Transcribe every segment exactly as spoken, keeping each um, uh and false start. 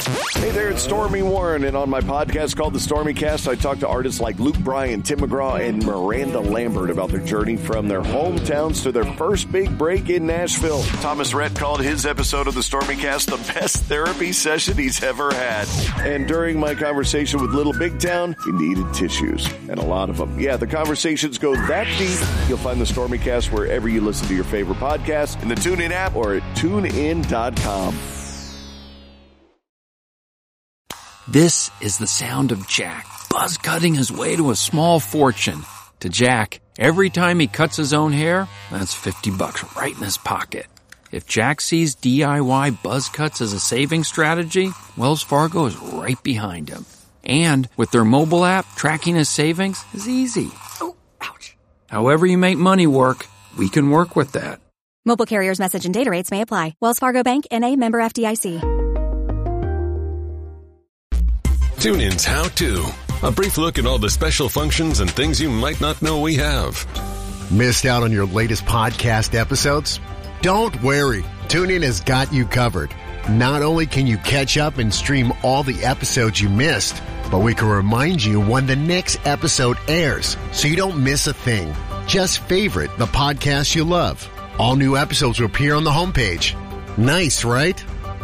Hey there, it's Stormy Warren, and on my podcast called The Stormy Cast, I talk to artists like Luke Bryan, Tim McGraw, and Miranda Lambert about their journey from their hometowns to their first big break in Nashville. Thomas Rhett called his episode of The Stormy Cast the best therapy session he's ever had. And during my conversation with Little Big Town, he needed tissues, and a lot of them. Yeah, the conversations go that deep. You'll find The Stormy Cast wherever you listen to your favorite podcasts, in the TuneIn app or at tune in dot com. This is the sound of Jack, buzz cutting his way to a small fortune. To Jack, every time he cuts his own hair, that's fifty bucks right in his pocket. If Jack sees D I Y buzz cuts as a saving strategy, Wells Fargo is right behind him. And with their mobile app, tracking his savings is easy. Oh, ouch. However you make money work, we can work with that. Mobile carriers' message and data rates may apply. Wells Fargo Bank, N A, member F D I C. TuneIn's How To. A brief look at all the special functions and things you might not know we have. Missed out on your latest podcast episodes? Don't worry. TuneIn has got you covered. Not only can you catch up and stream all the episodes you missed, but we can remind you when the next episode airs so you don't miss a thing. Just favorite the podcast you love. All new episodes will appear on the homepage. Nice, right?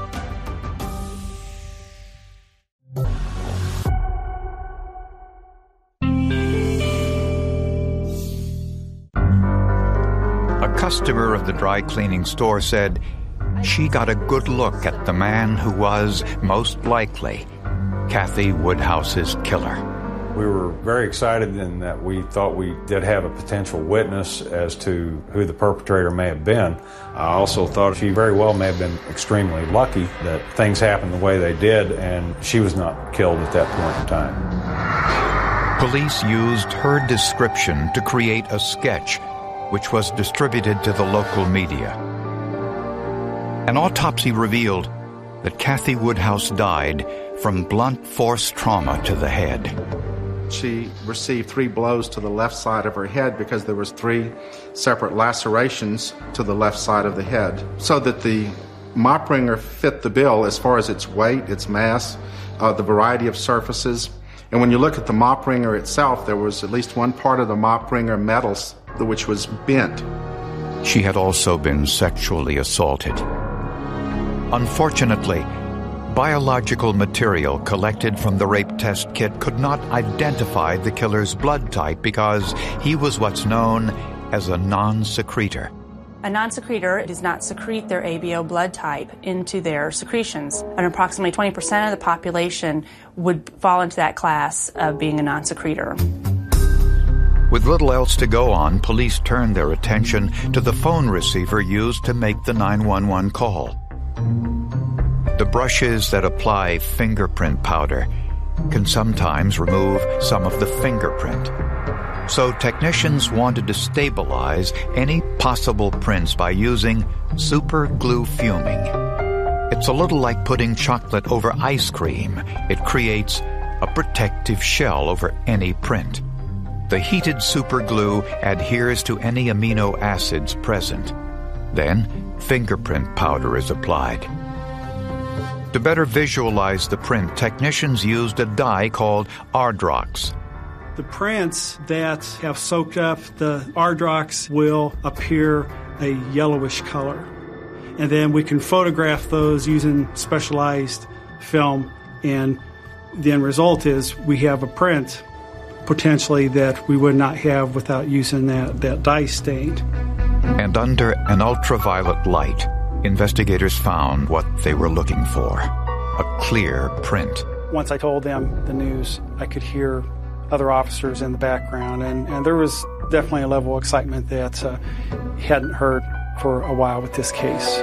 A customer of the dry cleaning store said she got a good look at the man who was, most likely, Kathy Woodhouse's killer. We were very excited in that we thought we did have a potential witness as to who the perpetrator may have been. I also thought she very well may have been extremely lucky that things happened the way they did and she was not killed at that point in time. Police used her description to create a sketch which was distributed to the local media. An autopsy revealed that Kathy Woodhouse died from blunt force trauma to the head. She received three blows to the left side of her head because there was three separate lacerations to the left side of the head. So that the mop wringer fit the bill as far as its weight, its mass, uh, the variety of surfaces. And when you look at the mop wringer itself, there was at least one part of the mop wringer metals which was bent. She had also been sexually assaulted. Unfortunately, biological material collected from the rape test kit could not identify the killer's blood type because he was what's known as a non-secretor. A non-secretor does not secrete their A B O blood type into their secretions. And approximately twenty percent of the population would fall into that class of being a non-secretor. With little else to go on, police turned their attention to the phone receiver used to make the nine one one call. The brushes that apply fingerprint powder can sometimes remove some of the fingerprint. So technicians wanted to stabilize any possible prints by using super glue fuming. It's a little like putting chocolate over ice cream. It creates a protective shell over any print. The heated super glue adheres to any amino acids present. Then, fingerprint powder is applied. To better visualize the print, technicians used a dye called Ardrox. The prints that have soaked up the Ardrox will appear a yellowish color. And then we can photograph those using specialized film, and the end result is we have a print potentially that we would not have without using that, that dye stain. And under an ultraviolet light, investigators found what they were looking for, a clear print. Once I told them the news, I could hear other officers in the background, and, and there was definitely a level of excitement that uh, hadn't heard for a while with this case.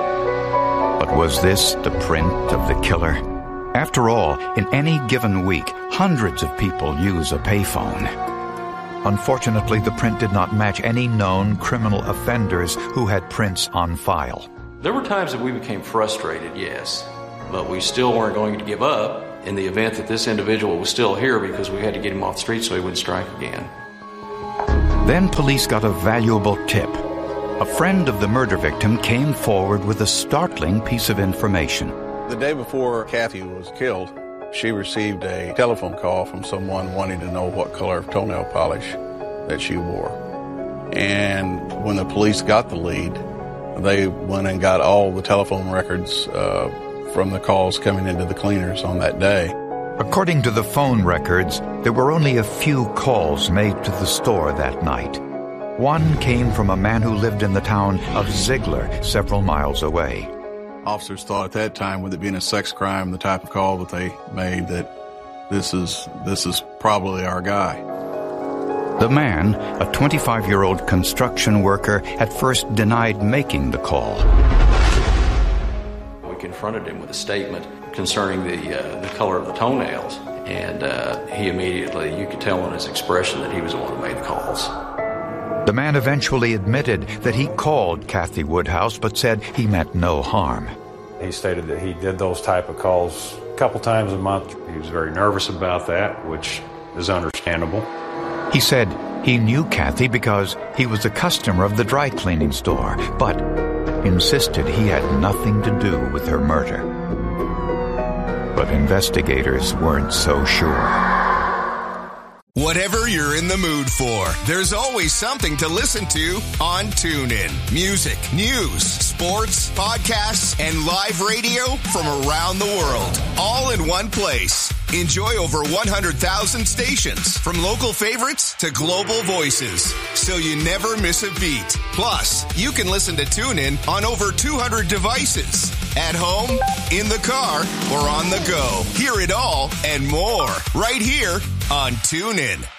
But was this the print of the killer? After all, in any given week, hundreds of people use a payphone. Unfortunately, the print did not match any known criminal offenders who had prints on file. There were times that we became frustrated, yes, but we still weren't going to give up in the event that this individual was still here because we had to get him off the street so he wouldn't strike again. Then police got a valuable tip. A friend of the murder victim came forward with a startling piece of information. The day before Kathy was killed, she received a telephone call from someone wanting to know what color of toenail polish that she wore. And when the police got the lead, they went and got all the telephone records uh, from the calls coming into the cleaners on that day. According to the phone records, there were only a few calls made to the store that night. One came from a man who lived in the town of Ziegler, several miles away. Officers thought at that time, with it being a sex crime, the type of call that they made, that this is this is probably our guy. The man, a twenty-five-year-old construction worker, at first denied making the call. We confronted him with a statement concerning the uh, the color of the toenails, and uh, he immediately, you could tell on his expression that he was the one who made the calls. The man eventually admitted that he called Kathy Woodhouse, but said he meant no harm. He stated that he did those type of calls a couple times a month. He was very nervous about that, which is understandable. He said he knew Kathy because he was a customer of the dry cleaning store, but insisted he had nothing to do with her murder. But investigators weren't so sure. Whatever you're in the mood for, there's always something to listen to on TuneIn. Music, news, sports, podcasts, and live radio from around the world, all in one place. Enjoy over one hundred thousand stations, from local favorites to global voices, so you never miss a beat. Plus, you can listen to TuneIn on over two hundred devices, at home, in the car, or on the go. Hear it all and more right here on TuneIn.